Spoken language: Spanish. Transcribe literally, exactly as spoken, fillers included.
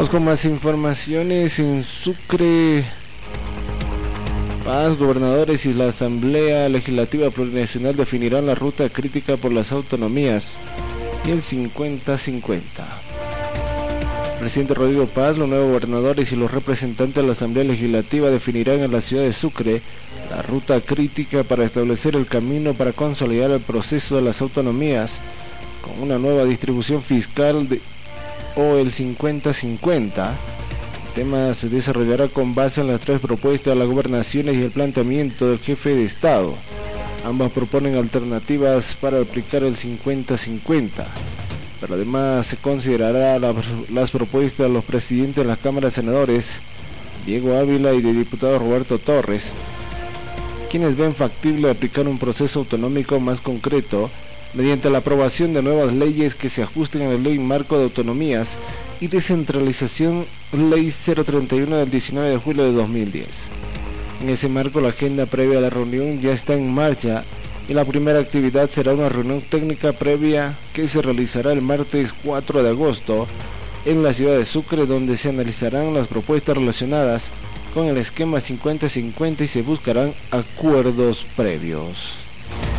Vamos con más informaciones. En Sucre, Paz, gobernadores y la Asamblea Legislativa Plurinacional definirán la ruta crítica por las autonomías y el cincuenta cincuenta. El presidente Rodrigo Paz, los nuevos gobernadores y los representantes de la Asamblea Legislativa definirán en la ciudad de Sucre la ruta crítica para establecer el camino para consolidar el proceso de las autonomías con una nueva distribución fiscal de, o el cincuenta cincuenta. El tema se desarrollará con base en las tres propuestas de las gobernaciones y el planteamiento del jefe de Estado. Ambas proponen alternativas para aplicar el cincuenta cincuenta, pero además se considerará la, las propuestas de los presidentes de la Cámara de Senadores, Diego Ávila, y de diputado Roberto Torres, quienes ven factible aplicar un proceso autonómico más concreto mediante la aprobación de nuevas leyes que se ajusten a la Ley Marco de Autonomías y Descentralización, Ley cero treinta y uno del diecinueve de julio de dos mil diez. En ese marco, la agenda previa a la reunión ya está en marcha y la primera actividad será una reunión técnica previa que se realizará el martes cuatro de agosto en la ciudad de Sucre, donde se analizarán las propuestas relacionadas con el esquema cincuenta cincuenta y se buscarán acuerdos previos.